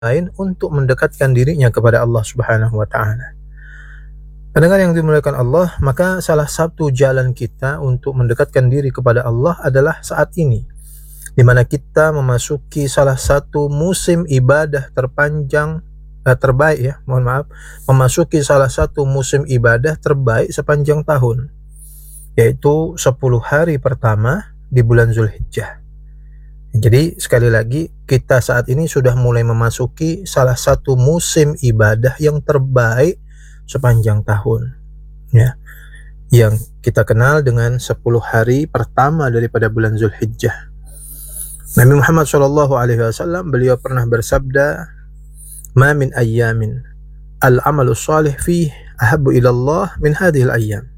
lain untuk mendekatkan dirinya kepada Allah Subhanahu wa taala. Pendengar yang dimuliakan Allah, maka salah satu jalan kita untuk mendekatkan diri kepada Allah adalah saat ini, di mana kita memasuki salah satu musim ibadah terbaik, memasuki salah satu musim ibadah terbaik sepanjang tahun, yaitu 10 hari pertama di bulan Zulhijjah. Jadi sekali lagi, kita saat ini sudah mulai memasuki salah satu musim ibadah yang terbaik sepanjang tahun, ya, yang kita kenal dengan 10 hari pertama daripada bulan Zulhijjah. Nabi Muhammad SAW, beliau pernah bersabda, "Ma min ayyamin al-amalu salih fih ahabbu ilallah min hadhil ayyam."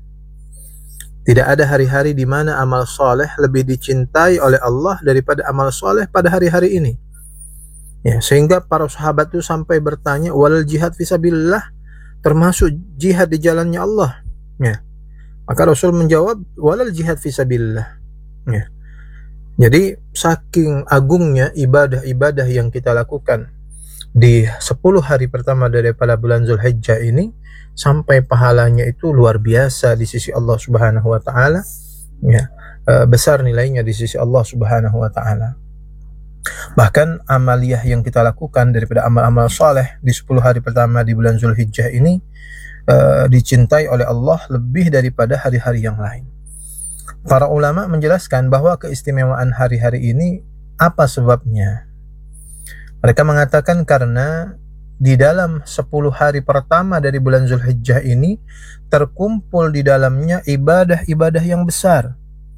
Tidak ada hari-hari di mana amal saleh lebih dicintai oleh Allah daripada amal saleh pada hari-hari ini. Ya, sehingga para sahabat itu sampai bertanya, "Wal jihad fisabilillah?" Termasuk jihad di jalannya Allah. Ya. Maka Rasul menjawab, "Walal jihad fisabilillah." Ya. Jadi saking agungnya ibadah-ibadah yang kita lakukan di 10 hari pertama daripada bulan Zulhijjah ini, sampai pahalanya itu luar biasa di sisi Allah Subhanahu wa taala. Ya. Besar nilainya di sisi Allah Subhanahu wa taala. Bahkan amaliyah yang kita lakukan daripada amal-amal soleh di 10 hari pertama di bulan Zulhijjah ini dicintai oleh Allah lebih daripada hari-hari yang lain. Para ulama menjelaskan bahwa keistimewaan hari-hari ini apa sebabnya. Mereka mengatakan karena di dalam 10 hari pertama dari bulan Zulhijjah ini terkumpul di dalamnya ibadah-ibadah yang besar.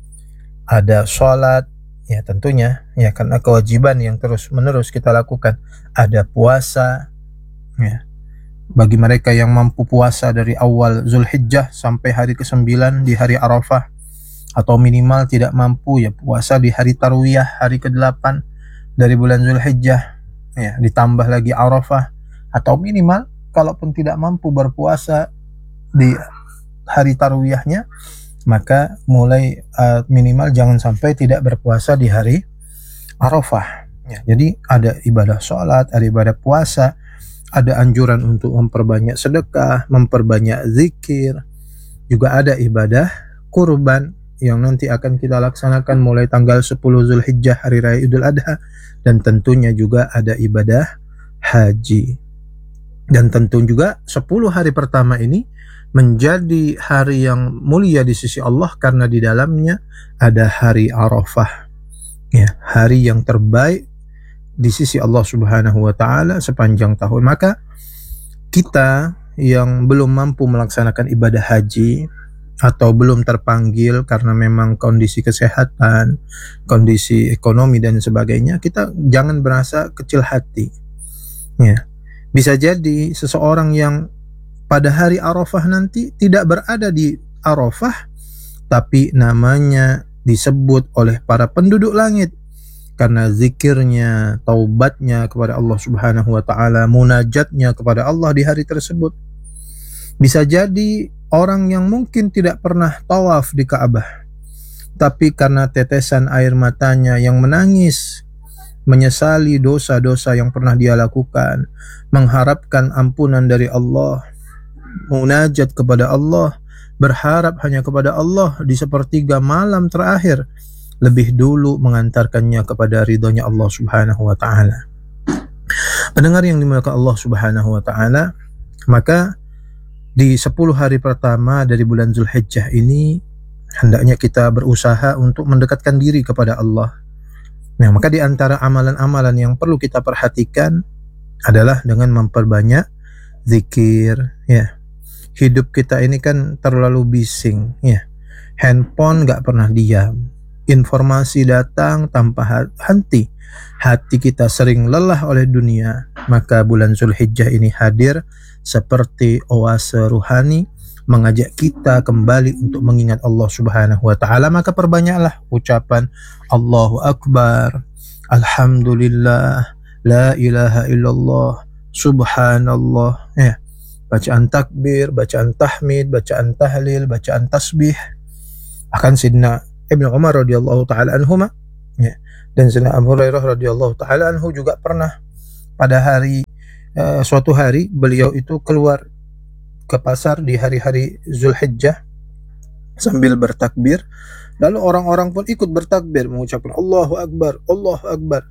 Ada sholat, ya tentunya, ya karena kewajiban yang terus-menerus kita lakukan. Ada puasa, ya. Bagi mereka yang mampu puasa dari awal Zulhijjah sampai hari ke-9 di hari Arafah, atau minimal tidak mampu, ya puasa di hari Tarwiyah, hari ke-8 dari bulan Zulhijjah, ya ditambah lagi Arafah, atau minimal kalaupun tidak mampu berpuasa di hari Tarwiyahnya, maka mulai minimal jangan sampai tidak berpuasa di hari Arafah. Ya, jadi ada ibadah sholat, ada ibadah puasa, ada anjuran untuk memperbanyak sedekah, memperbanyak zikir, juga ada ibadah kurban yang nanti akan kita laksanakan mulai tanggal 10 Zulhijjah, hari raya Idul Adha, dan tentunya juga ada ibadah haji. Dan tentu juga 10 hari pertama ini menjadi hari yang mulia di sisi Allah karena di dalamnya ada hari Arafah, ya, hari yang terbaik di sisi Allah Subhanahu wa taala sepanjang tahun. Maka kita yang belum mampu melaksanakan ibadah haji atau belum terpanggil karena memang kondisi kesehatan, kondisi ekonomi dan sebagainya, kita jangan berasa kecil hati. Ya. Bisa jadi seseorang yang pada hari Arafah nanti tidak berada di Arafah, tapi namanya disebut oleh para penduduk langit karena zikirnya, taubatnya kepada Allah Subhanahu wa taala, munajatnya kepada Allah di hari tersebut. Bisa jadi orang yang mungkin tidak pernah tawaf di Ka'bah, tapi karena tetesan air matanya yang menangis, menyesali dosa-dosa yang pernah dia lakukan, mengharapkan ampunan dari Allah, munajat kepada Allah, berharap hanya kepada Allah di sepertiga malam terakhir, lebih dulu mengantarkannya kepada ridhonya Allah Subhanahu wa taala. Pendengar yang dimuliakan Allah Subhanahu wa taala, maka di 10 hari pertama dari bulan Zulhijjah ini hendaknya kita berusaha untuk mendekatkan diri kepada Allah. Nah, maka di antara amalan-amalan yang perlu kita perhatikan adalah dengan memperbanyak zikir, ya. Hidup kita ini kan terlalu bising, ya. Handphone gak pernah diam. Informasi datang tanpa henti. Hati kita sering lelah oleh dunia. Maka bulan Zulhijjah ini hadir seperti oase ruhani, mengajak kita kembali untuk mengingat Allah Subhanahu wa taala. Maka perbanyaklah ucapan Allahu Akbar, Alhamdulillah, La ilaha illallah, Subhanallah, ya. Bacaan takbir, bacaan tahmid, bacaan tahlil, bacaan tasbih. Bahkan Sidna Ibnu Umar radhiyallahu taala anhuma, ya, dan Sidna Abu Hurairah radhiyallahu taala anhu juga pernah pada suatu hari beliau itu keluar ke pasar di hari-hari Zulhijjah sambil bertakbir, lalu orang-orang pun ikut bertakbir mengucapkan Allahu Akbar, Allahu Akbar.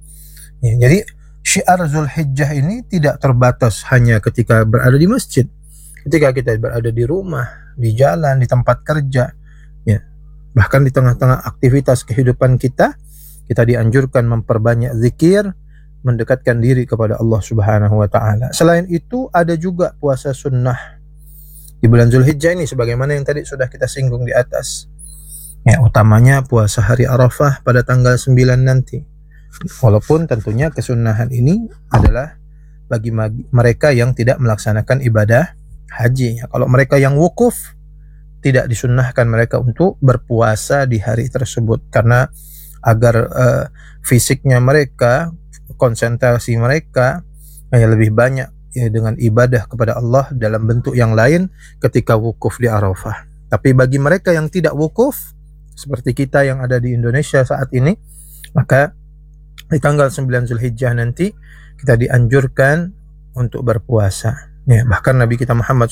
Jadi syiar Zulhijjah ini tidak terbatas hanya ketika berada di masjid, ketika kita berada di rumah, di jalan, di tempat kerja, ya, bahkan di tengah-tengah aktivitas kehidupan kita dianjurkan memperbanyak zikir, mendekatkan diri kepada Allah Subhanahu wa taala. Selain itu ada juga puasa sunnah di bulan Zulhijjah ini sebagaimana yang tadi sudah kita singgung di atas. Ya, utamanya puasa hari Arafah pada tanggal 9 nanti. Walaupun tentunya kesunahan ini adalah bagi mereka yang tidak melaksanakan ibadah haji. Kalau mereka yang wukuf, tidak disunnahkan mereka untuk berpuasa di hari tersebut karena agar fisiknya mereka, konsentrasi mereka lebih banyak dengan ibadah kepada Allah dalam bentuk yang lain ketika wukuf di Arafah. Tapi bagi mereka yang tidak wukuf seperti kita yang ada di Indonesia saat ini, maka di tanggal 9 Zulhijjah nanti kita dianjurkan untuk berpuasa. Ya, bahkan Nabi kita Muhammad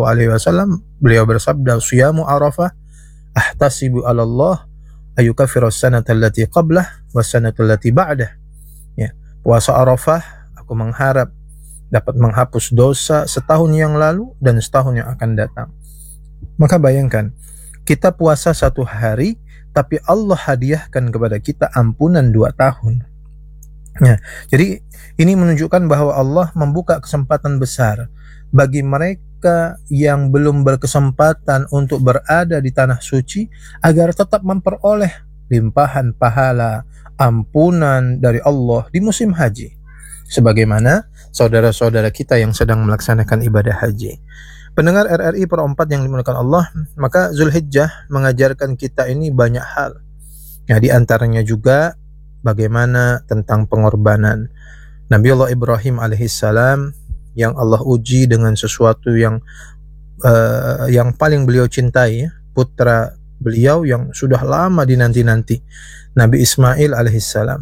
SAW beliau bersabda, "Siyamu Arafah ahtasibu 'ala Allah ayukaffiru as-sanata allati qablah was-sanata allati ba'dah." Ya, puasa Arafah aku mengharap dapat menghapus dosa setahun yang lalu dan setahun yang akan datang. Maka bayangkan, kita puasa 1 hari tapi Allah hadiahkan kepada kita ampunan 2 tahun. Ya, jadi ini menunjukkan bahwa Allah membuka kesempatan besar bagi mereka yang belum berkesempatan untuk berada di tanah suci agar tetap memperoleh limpahan pahala ampunan dari Allah di musim haji, sebagaimana saudara-saudara kita yang sedang melaksanakan ibadah haji. Pendengar RRI Pro 4 yang dimuliakan Allah, maka Zulhijjah mengajarkan kita ini banyak hal. Ya, di antaranya juga bagaimana tentang pengorbanan. Nabi Allah Ibrahim alaihissalam yang Allah uji dengan sesuatu yang paling beliau cintai, putra beliau yang sudah lama dinanti-nanti, Nabi Ismail alaihissalam.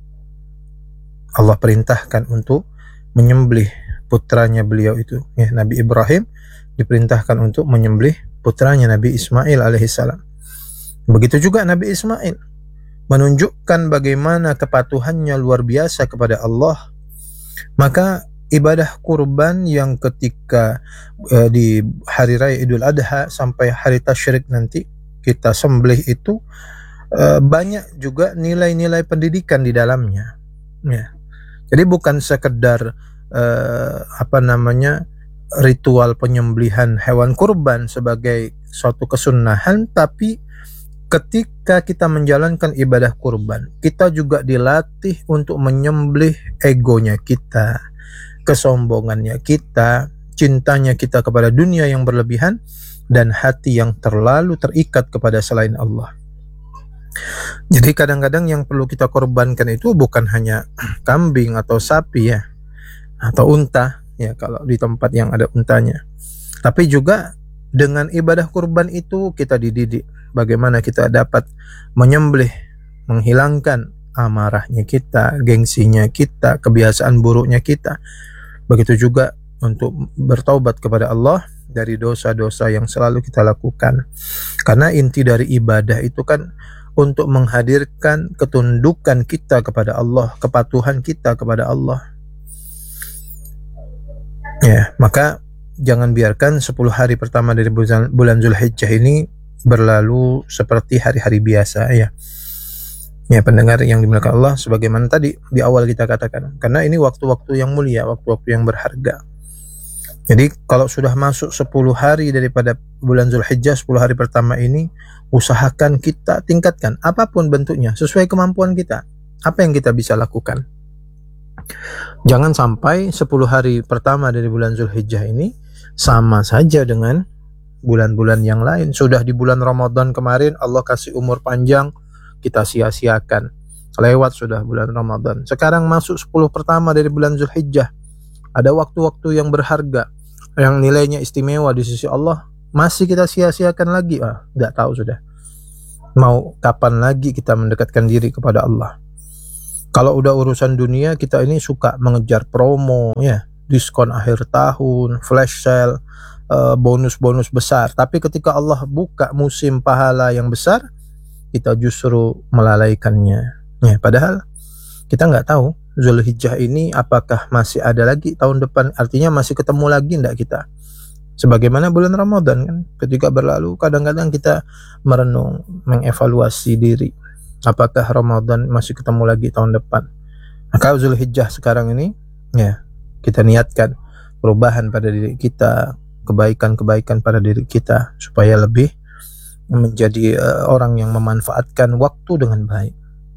Allah perintahkan untuk menyembelih putranya beliau itu. Ya, Nabi Ibrahim diperintahkan untuk menyembelih putranya Nabi Ismail alaihissalam. Begitu juga Nabi Ismail menunjukkan bagaimana kepatuhannya luar biasa kepada Allah. Maka ibadah kurban yang ketika di hari raya Idul Adha sampai hari tasyrik nanti kita sembelih itu banyak juga nilai-nilai pendidikan di dalamnya. Ya. Jadi bukan sekedar ritual penyembelihan hewan kurban sebagai suatu kesunahan, tapi ketika kita menjalankan ibadah kurban, kita juga dilatih untuk menyembelih egonya kita, kesombongannya kita, cintanya kita kepada dunia yang berlebihan, dan hati yang terlalu terikat kepada selain Allah. Jadi kadang-kadang yang perlu kita korbankan itu bukan hanya kambing atau sapi ya, atau unta ya kalau di tempat yang ada untanya, tapi juga dengan ibadah kurban itu kita dididik bagaimana kita dapat menyembelih, menghilangkan amarahnya kita, gengsinya kita, kebiasaan buruknya kita. Begitu juga untuk bertaubat kepada Allah dari dosa-dosa yang selalu kita lakukan. Karena inti dari ibadah itu kan untuk menghadirkan ketundukan kita kepada Allah, kepatuhan kita kepada Allah. Ya, maka jangan biarkan 10 hari pertama dari bulan Zulhijjah ini berlalu seperti hari-hari biasa ya. Ya, pendengar yang dimuliakan Allah, sebagaimana tadi di awal kita katakan, karena ini waktu-waktu yang mulia, waktu-waktu yang berharga. Jadi kalau sudah masuk 10 hari daripada bulan Zulhijjah, 10 hari pertama ini, usahakan kita tingkatkan apapun bentuknya sesuai kemampuan kita. Apa yang kita bisa lakukan? Jangan sampai 10 hari pertama dari bulan Zulhijjah ini sama saja dengan bulan-bulan yang lain. Sudah di bulan Ramadan kemarin Allah kasih umur panjang, kita sia-siakan. Lewat sudah bulan Ramadan. Sekarang masuk 10 pertama dari bulan Zulhijjah. Ada waktu-waktu yang berharga, yang nilainya istimewa di sisi Allah, masih kita sia-siakan lagi. Tidak tahu sudah. Mau kapan lagi kita mendekatkan diri kepada Allah. Kalau udah urusan dunia, kita ini suka mengejar promo ya, diskon akhir tahun, flash sale, bonus-bonus besar. Tapi ketika Allah buka musim pahala yang besar, kita justru melalaikannya. Ya, padahal kita nggak tahu Zulhijjah ini apakah masih ada lagi tahun depan, artinya masih ketemu lagi enggak kita. Sebagaimana bulan Ramadan kan, ketika berlalu kadang-kadang kita merenung, mengevaluasi diri. Apakah Ramadan masih ketemu lagi tahun depan? Maka Zulhijjah sekarang ini ya, kita niatkan perubahan pada diri kita, kebaikan-kebaikan pada diri kita supaya lebih menjadi orang yang memanfaatkan waktu dengan baik.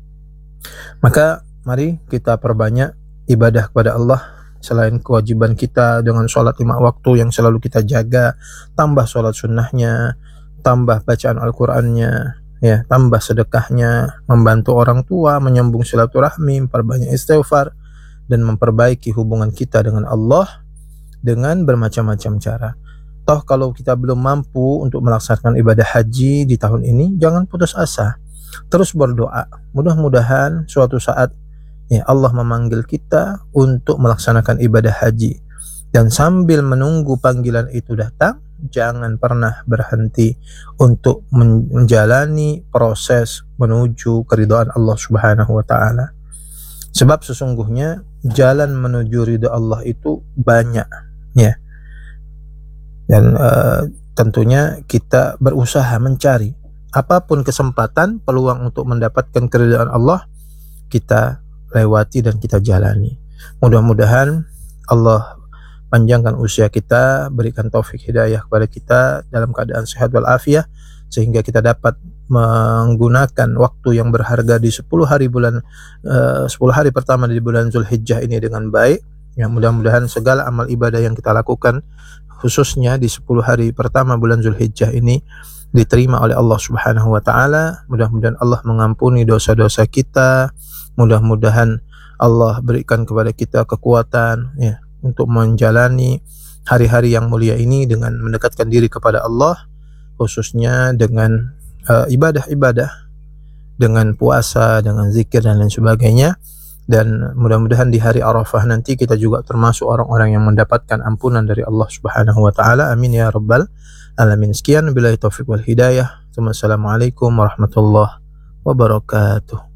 Maka mari kita perbanyak ibadah kepada Allah. Selain kewajiban kita dengan sholat 5 waktu yang selalu kita jaga, tambah sholat sunnahnya, tambah bacaan Al-Qur'annya, ya, tambah sedekahnya, membantu orang tua, menyambung silaturahmi, memperbanyak istighfar, dan memperbaiki hubungan kita dengan Allah dengan bermacam-macam cara. Toh kalau kita belum mampu untuk melaksanakan ibadah haji di tahun ini, jangan putus asa, terus berdoa. Mudah-mudahan suatu saat ya Allah memanggil kita untuk melaksanakan ibadah haji, dan sambil menunggu panggilan itu datang, jangan pernah berhenti untuk menjalani proses menuju keridhaan Allah Subhanahu wa taala. Sebab sesungguhnya jalan menuju ridha Allah itu banyak ya. Dan tentunya kita berusaha mencari apapun kesempatan, peluang untuk mendapatkan keridhaan Allah, kita lewati dan kita jalani. Mudah-mudahan Allah panjangkan usia kita, berikan taufik hidayah kepada kita dalam keadaan sehat walafiat, sehingga kita dapat menggunakan waktu yang berharga di 10 hari pertama di bulan Zulhijjah ini dengan baik. Ya, mudah-mudahan segala amal ibadah yang kita lakukan khususnya di 10 hari pertama bulan Zulhijjah ini diterima oleh Allah Subhanahu wa taala. Mudah-mudahan Allah mengampuni dosa-dosa kita. Mudah-mudahan Allah berikan kepada kita kekuatan ya untuk menjalani hari-hari yang mulia ini dengan mendekatkan diri kepada Allah, khususnya dengan ibadah-ibadah, dengan puasa, dengan zikir dan lain sebagainya. Dan mudah-mudahan di hari Arafah nanti kita juga termasuk orang-orang yang mendapatkan ampunan dari Allah Subhanahu wa taala. Amin ya rabbal alamin. Sekian, billahi taufiq wal hidayah. Wassalamualaikum warahmatullahi wabarakatuh.